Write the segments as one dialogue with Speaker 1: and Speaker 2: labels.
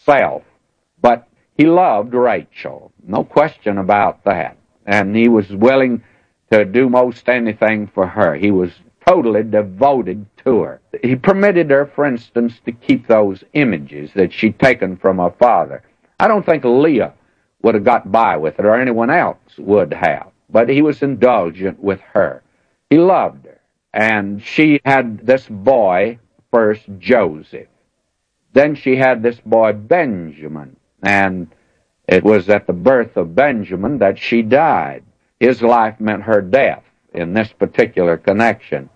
Speaker 1: himself. But he loved Rachel, no question about that. And he was willing to do most anything for her. He was totally devoted to her. He permitted her, for instance, to keep those images that she'd taken from her father. I don't think Leah would have got by with it, or anyone else would have. But he was indulgent with her. He loved her. And she had this boy, first Joseph. Then she had this boy Benjamin. And it was at the birth of Benjamin that she died. His life meant her death in this particular connection.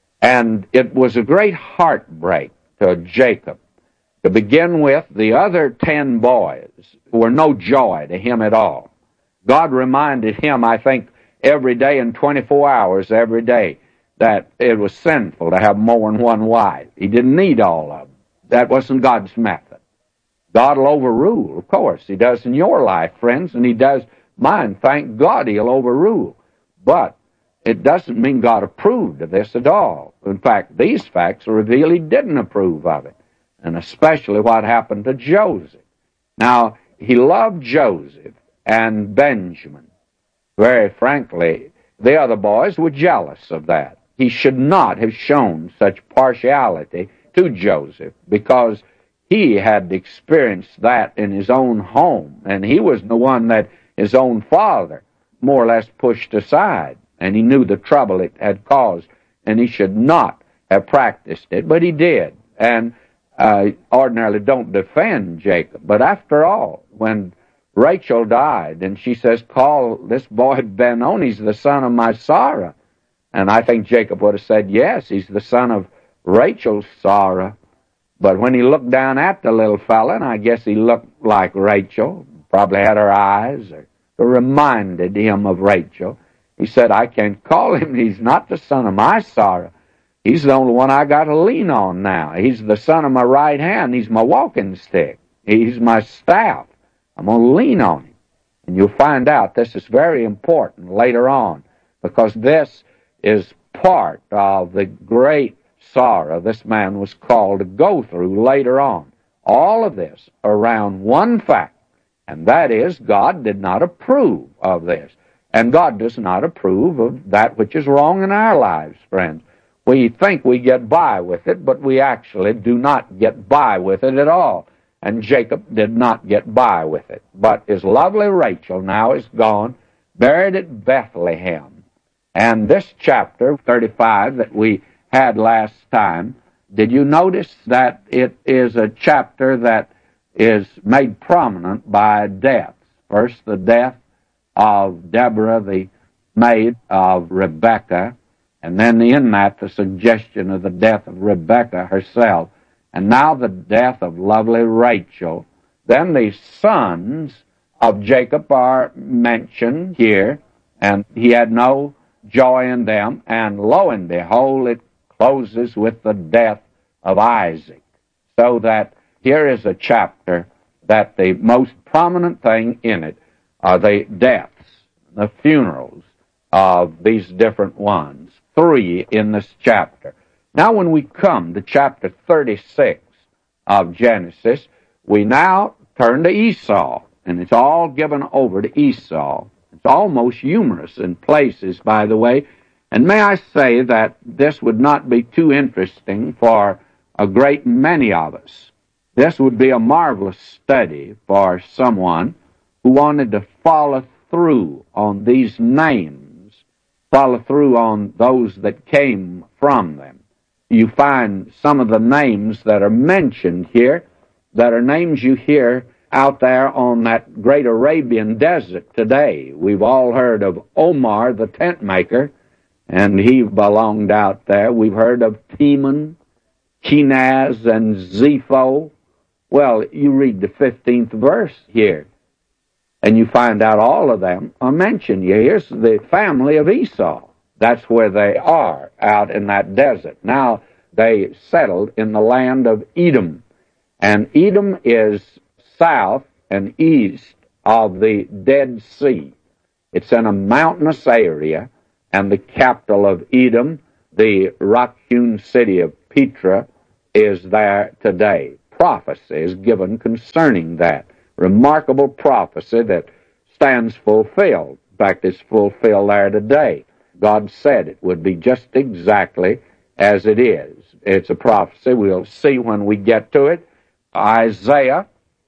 Speaker 1: And it was a great heartbreak to Jacob. To begin with, the other 10 boys were no joy to him at all. God reminded him, I think, every day in 24 hours every day that it was sinful to have more than one wife. He didn't need all of them. That wasn't God's method. God will overrule, of course. He does in your life, friends, and he does mine. Thank God he'll overrule. But it doesn't mean God approved of this at all. In fact, these facts reveal he didn't approve of it, and especially what happened to Joseph. Now, he loved Joseph and Benjamin. Very frankly, the other boys were jealous of that. He should not have shown such partiality to Joseph, because he had experienced that in his own home, and he was the one that his own father more or less pushed aside, and he knew the trouble it had caused, and he should not have practiced it, but he did. And ordinarily don't defend Jacob, but after all, when Rachel died, and she says, call this boy Benoni, he's the son of my Sarah. And I think Jacob would have said, yes, he's the son of Rachel's Sarah. But when he looked down at the little fella, and I guess he looked like Rachel, probably had her eyes, or reminded him of Rachel, he said, I can't call him, he's not the son of my Sarah. He's the only one I got to lean on now. He's the son of my right hand. He's my walking stick. He's my staff. I'm going to lean on him. And you'll find out this is very important later on, because this is part of the great sorrow this man was called to go through later on. All of this around one fact, and that is God did not approve of this. And God does not approve of that which is wrong in our lives, friends. We think we get by with it, but we actually do not get by with it at all. And Jacob did not get by with it. But his lovely Rachel now is gone, buried at Bethlehem. And this chapter, 35, that we had last time, did you notice that it is a chapter that is made prominent by deaths? First, the death of Deborah, the maid of Rebekah, and then in that, the suggestion of the death of Rebekah herself, and now the death of lovely Rachel. Then the sons of Jacob are mentioned here, and he had no joy in them, and lo and behold, it closes with the death of Isaac. So that here is a chapter that the most prominent thing in it are the deaths, the funerals of these different ones. 3 in this chapter. Now when we come to chapter 36 of Genesis, we now turn to Esau, and it's all given over to Esau. It's almost humorous in places, by the way, and may I say that this would not be too interesting for a great many of us. This would be a marvelous study for someone who wanted to follow through on these names, follow through on those that came from them. You find some of the names that are mentioned here that are names you hear out there on that great Arabian desert today. We've all heard of Omar, the tent maker, and he belonged out there. We've heard of Teman, Kenaz, and Zepho. Well, you read the 15th verse here, and you find out all of them are mentioned. Here's the family of Esau. That's where they are, out in that desert. Now, they settled in the land of Edom. And Edom is south and east of the Dead Sea. It's in a mountainous area, and the capital of Edom, the rock-hewn city of Petra, is there today. prophecy is given concerning that. Remarkable prophecy that stands fulfilled. In fact, it's fulfilled there today. God said it would be just exactly as it is. It's a prophecy. We'll see when we get to it. Isaiah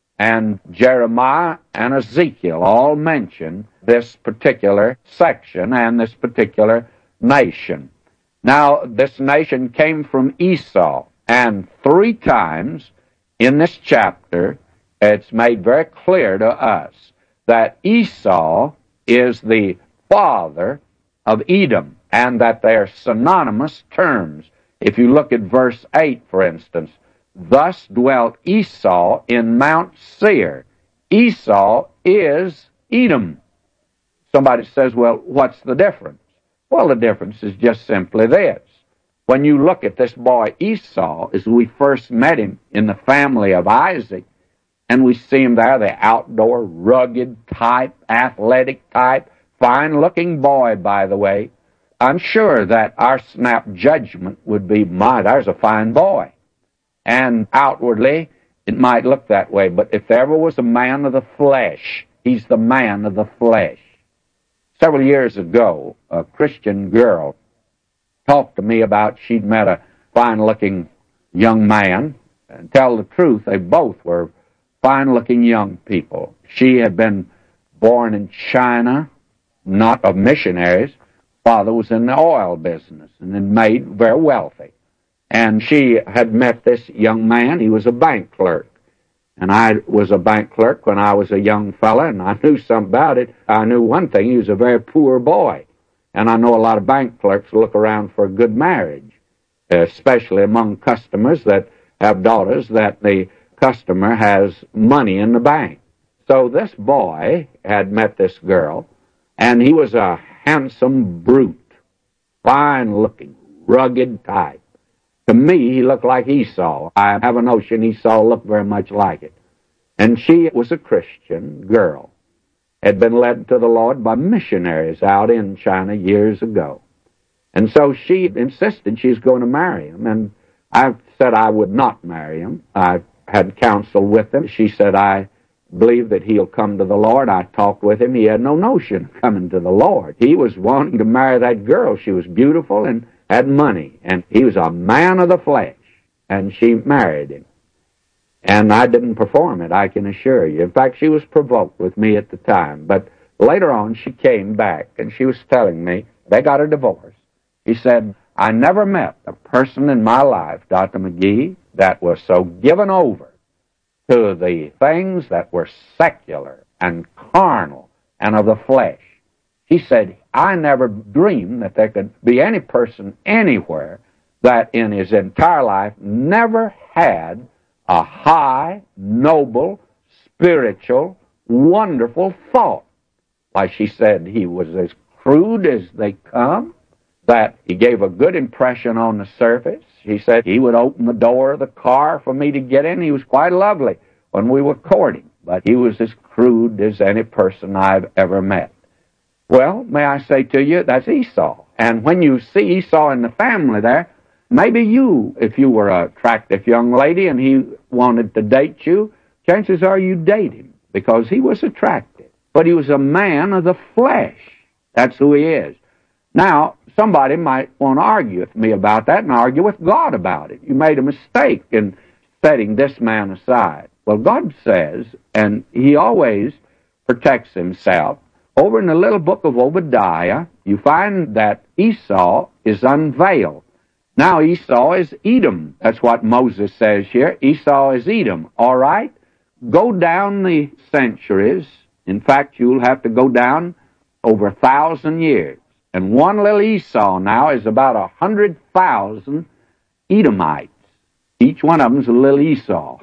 Speaker 1: and Jeremiah and Ezekiel all mention this particular section and this particular nation. Now, this nation came from Esau, and 3 times in this chapter, it's made very clear to us that Esau is the father of Edom, and that they are synonymous terms. If you look at verse 8, for instance, thus dwelt Esau in Mount Seir. Esau is Edom. Somebody says, well, what's the difference? Well, the difference is just simply this. When you look at this boy Esau, as we first met him in the family of Isaac, and we see him there, the outdoor, rugged type, athletic type, fine-looking boy, by the way, I'm sure that our snap judgment would be, my, there's a fine boy. And outwardly, it might look that way, but if there ever was a man of the flesh, he's the man of the flesh. Several years ago, a Christian girl talked to me about she'd met a fine-looking young man, and tell the truth, they both were fine-looking young people. She had been born in China, not of missionaries. Father was in the oil business and had made very wealthy. And she had met this young man. He was a bank clerk. And I was a bank clerk when I was a young fella, and I knew something about it. I knew one thing, he was a very poor boy. And I know a lot of bank clerks look around for a good marriage, especially among customers that have daughters that the customer has money in the bank. So this boy had met this girl, and he was a handsome brute, fine-looking, rugged type. To me, he looked like Esau. I have a notion Esau looked very much like it. And she was a Christian girl, had been led to the Lord by missionaries out in China years ago. And so she insisted she was going to marry him, and I said I would not marry him. I had counsel with him. She said, I believe that he'll come to the Lord. I talked with him. He had no notion of coming to the Lord. He was wanting to marry that girl. She was beautiful and had money, and he was a man of the flesh, and she married him. And I didn't perform it, I can assure you. In fact, she was provoked with me at the time, but later on she came back, and she was telling me they got a divorce. He said, I never met a person in my life, Dr. McGee, that was so given over to the things that were secular and carnal and of the flesh. He said, I never dreamed that there could be any person anywhere that in his entire life never had a high, noble, spiritual, wonderful thought. Like she said, he was as crude as they come, that he gave a good impression on the surface. He said he would open the door of the car for me to get in. He was quite lovely when we were courting, but he was as crude as any person I've ever met. Well, may I say to you, that's Esau. And when you see Esau in the family there, maybe you, if you were an attractive young lady and he wanted to date you, chances are you date him because he was attractive. But he was a man of the flesh. That's who he is. Now, somebody might want to argue with me about that and argue with God about it. You made a mistake in setting this man aside. Well, God says, and he always protects himself, over in the little book of Obadiah, you find that Esau is unveiled. Now Esau is Edom. That's what Moses says here. Esau is Edom. All right? Go down the centuries. In fact, you'll have to go down over 1,000 years. And one little Esau now is about 100,000 Edomites. Each one of them's a little Esau.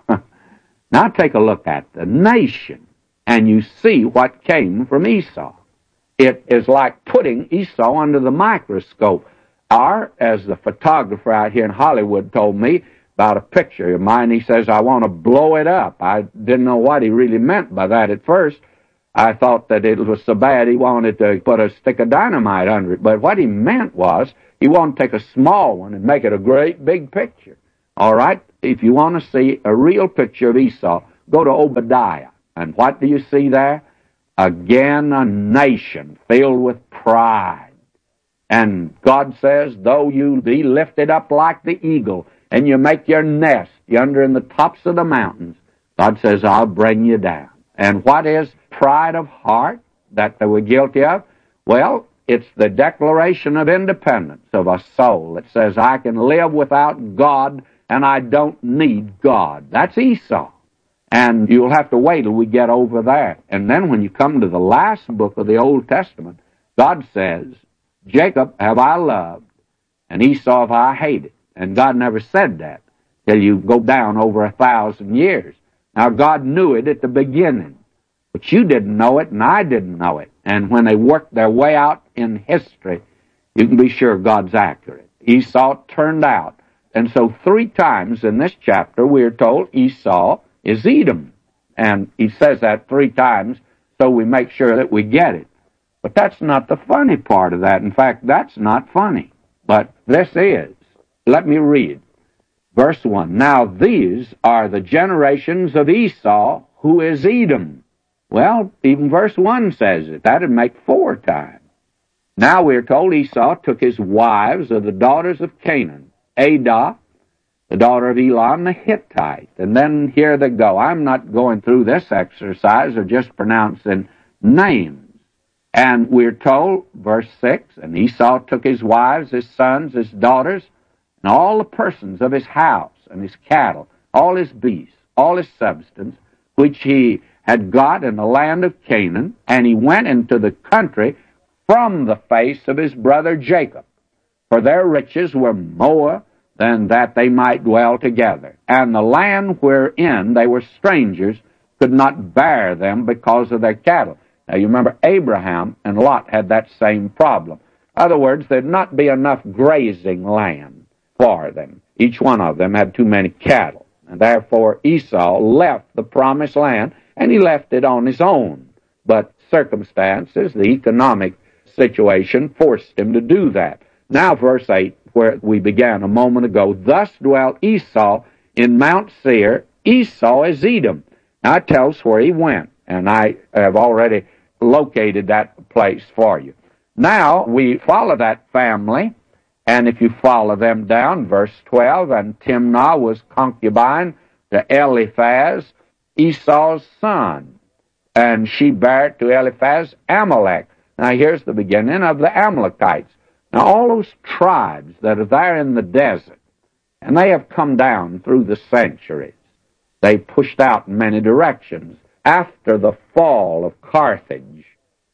Speaker 1: Now take a look at the nation, and you see what came from Esau. It is like putting Esau under the microscope. Or, as the photographer out here in Hollywood told me about a picture of mine, he says, I want to blow it up. I didn't know what he really meant by that at first. I thought that it was so bad he wanted to put a stick of dynamite under it. But what he meant was he wanted to take a small one and make it a great big picture. All right? If you want to see a real picture of Esau, go to Obadiah. And what do you see there? Again, a nation filled with pride. And God says, though you be lifted up like the eagle, and you make your nest yonder in the tops of the mountains, God says, I'll bring you down. And what is pride of heart that they were guilty of? Well, it's the declaration of independence of a soul that says, I can live without God, and I don't need God. That's Esau. And you'll have to wait till we get over there. And then when you come to the last book of the Old Testament, God says, Jacob have I loved, and Esau have I hated. And God never said that till you go down over 1,000 years. Now, God knew it at the beginning, but you didn't know it, and I didn't know it. And when they worked their way out in history, you can be sure God's accurate. Esau turned out. And so 3 times in this chapter, we're told Esau is Edom. And he says that 3 times, so we make sure that we get it. But that's not the funny part of that. In fact, that's not funny. But this is. Let me read. Verse 1. Now these are the generations of Esau, who is Edom. Well, even verse 1 says it. That'd make 4 times. Now we're told Esau took his wives of the daughters of Canaan, Adah, the daughter of Elon the Hittite. And then here they go. I'm not going through this exercise of just pronouncing names. And we're told, verse 6, and Esau took his wives, his sons, his daughters, and all the persons of his house and his cattle, all his beasts, all his substance, which he had got in the land of Canaan, and he went into the country from the face of his brother Jacob. For their riches were more than that they might dwell together. And the land wherein they were strangers could not bear them because of their cattle. Now, you remember Abraham and Lot had that same problem. In other words, there'd not be enough grazing land for them. Each one of them had too many cattle. And therefore, Esau left the promised land, and he left it on his own. But circumstances, the economic situation, forced him to do that. Now, verse 8, where we began a moment ago, thus dwelt Esau in Mount Seir. Esau is Edom. Now, it tells where he went, and I have already located that place for you. Now, we follow that family, and if you follow them down, verse 12, and Timnah was concubine to Eliphaz, Esau's son, and she bare to Eliphaz Amalek. Now, here's the beginning of the Amalekites. Now, all those tribes that are there in the desert, and they have come down through the centuries. They pushed out in many directions. After the fall of Carthage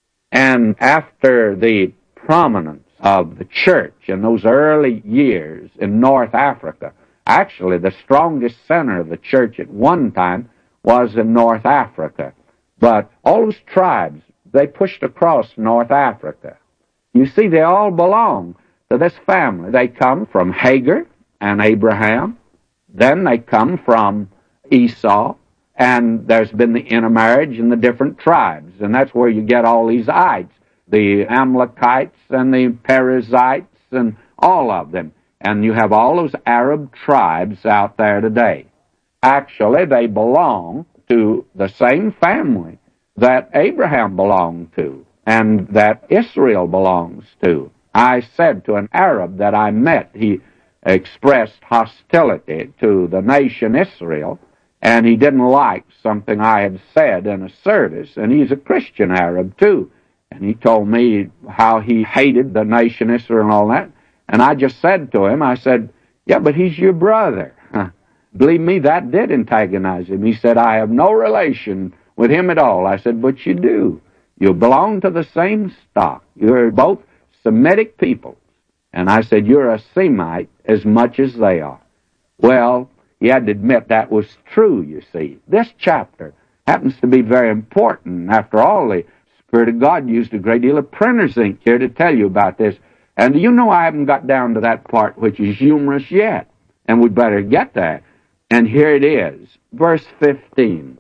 Speaker 1: and after the prominence of the church in those early years in North Africa, actually the strongest center of the church at one time was in North Africa. But all those tribes, they pushed across North Africa. You see, they all belong to this family. They come from Hagar and Abraham. Then they come from Esau. And there's been the intermarriage in the different tribes. And that's where you get all these ites, the Amalekites and the Perizzites and all of them. And you have all those Arab tribes out there today. Actually, they belong to the same family that Abraham belonged to and that Israel belongs to. I said to an Arab that I met, he expressed hostility to the nation Israel, and he didn't like something I had said in a service, and he's a Christian Arab too. And he told me how he hated the nation Israel and all that. And I just said to him, I said, yeah, but he's your brother. Believe me, that did antagonize him. He said, I have no relation with him at all. I said, but you do. You belong to the same stock. You're both Semitic peoples. And I said, you're a Semite as much as they are. Well, he had to admit that was true, you see. This chapter happens to be very important. After all, the Spirit of God used a great deal of printer's ink here to tell you about this. And you know I haven't got down to that part which is humorous yet. And we'd better get there. And here it is, verse 15.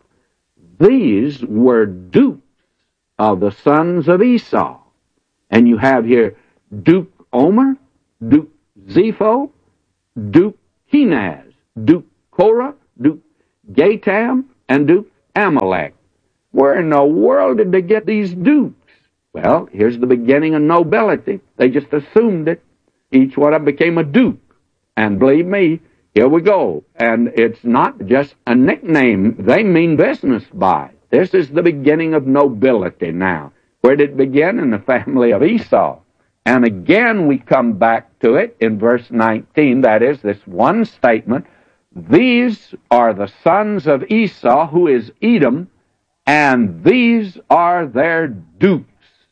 Speaker 1: These were dukes of the sons of Esau. And you have here Duke Omer, Duke Zepho, Duke Kenaz, Duke Korah, Duke Gatam, and Duke Amalek. Where in the world did they get these dukes? Well, here's the beginning of nobility. They just assumed it. Each one of them became a duke. And believe me, here we go. And it's not just a nickname. They mean business by it. This is the beginning of nobility now. Where did it begin? In the family of Esau. And again we come back to it in verse 19. That is, this one statement. These are the sons of Esau, who is Edom, and these are their dukes.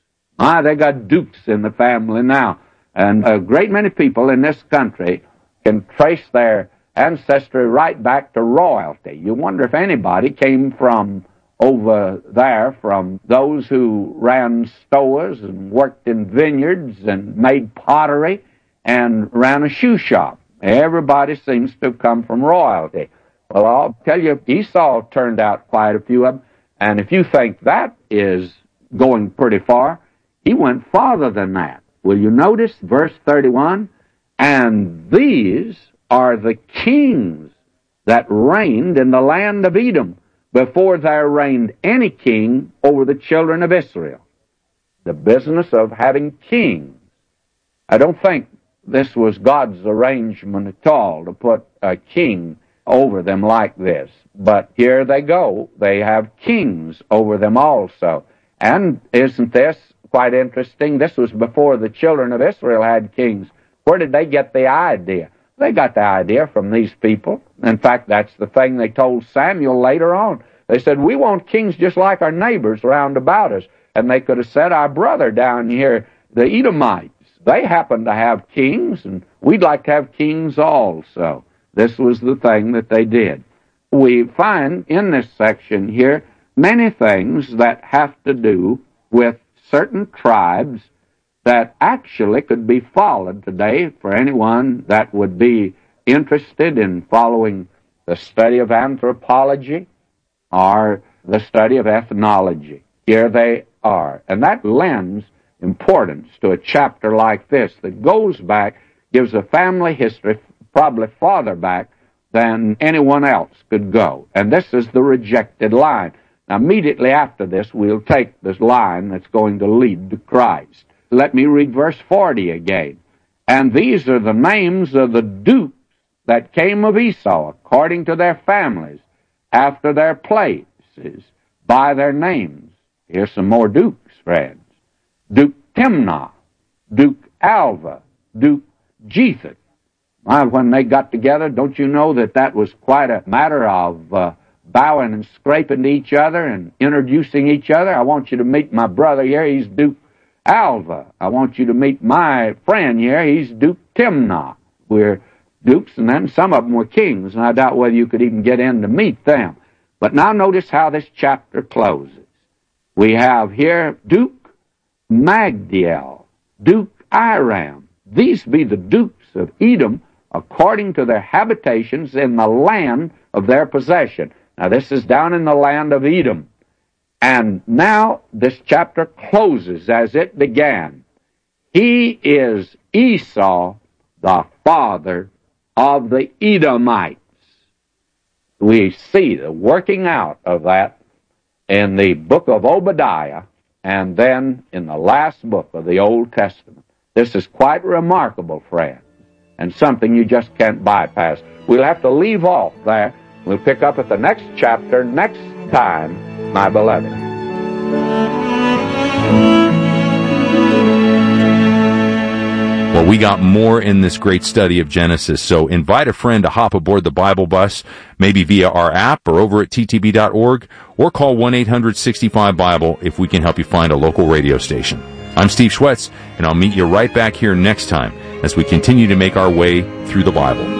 Speaker 1: They got dukes in the family now. And a great many people in this country can trace their ancestry right back to royalty. You wonder if anybody came from over there, from those who ran stores and worked in vineyards and made pottery and ran a shoe shop. Everybody seems to have come from royalty. Well, I'll tell you, Esau turned out quite a few of them. And if you think that is going pretty far, he went farther than that. Will you notice verse 31? And these are the kings that reigned in the land of Edom before there reigned any king over the children of Israel. The business of having kings. I don't think this was God's arrangement at all to put a king over them like this. But here they go. They have kings over them also. And isn't this quite interesting? This was before the children of Israel had kings. Where did they get the idea? They got the idea from these people. In fact, that's the thing they told Samuel later on. They said, we want kings just like our neighbors round about us. And they could have said, our brother down here, the Edomites, they happen to have kings, and we'd like to have kings also. This was the thing that they did. We find in this section here many things that have to do with certain tribes that actually could be followed today for anyone that would be interested in following the study of anthropology or the study of ethnology. Here they are. And that lends importance to a chapter like this that goes back, gives a family history probably farther back than anyone else could go. And this is the rejected line. Now, immediately after this, we'll take this line that's going to lead to Christ. Let me read verse 40 again. And these are the names of the dukes that came of Esau, according to their families, after their places, by their names. Here's some more dukes, friends. Duke Timnah, Duke Alva, Duke Jetheth. Well, when they got together, don't you know that that was quite a matter of bowing and scraping to each other and introducing each other? I want you to meet my brother here. He's Duke Alva. I want you to meet my friend here. He's Duke Timnah. We're dukes, and then some of them were kings, and I doubt whether you could even get in to meet them. But now notice how this chapter closes. We have here Duke Magdiel, Duke Iram. These be the dukes of Edom according to their habitations in the land of their possession. Now this is down in the land of Edom. And now this chapter closes as it began. He is Esau, the father of the Edomites. We see the working out of that in the book of Obadiah and then in the last book of the Old Testament. This is quite remarkable, friends, and something you just can't bypass. We'll have to leave off there. We'll pick up at the next chapter next time, my beloved.
Speaker 2: Well, we got more in this great study of Genesis, so invite a friend to hop aboard the Bible bus, maybe via our app or over at ttb.org, or call 1-800-65-BIBLE if we can help you find a local radio station. I'm Steve Schwetz, and I'll meet you right back here next time as we continue to make our way through the Bible.